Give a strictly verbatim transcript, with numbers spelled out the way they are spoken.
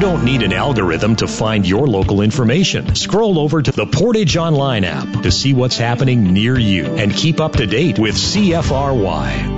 don't need an algorithm to find your local information. Scroll over to the Portage Online app to see what's happening near you and keep up to date with C F R Y.